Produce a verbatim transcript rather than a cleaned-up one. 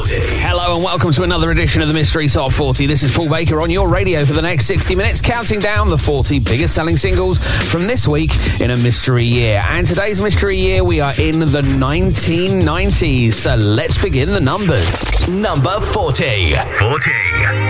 forty. Hello and welcome to another edition of the Mystery Top forty. This is Paul Baker on your radio for the next sixty minutes, counting down the forty biggest selling singles from this week in a mystery year. And today's mystery year, we are in the nineteen nineties. So let's begin the numbers. Number forty. forty.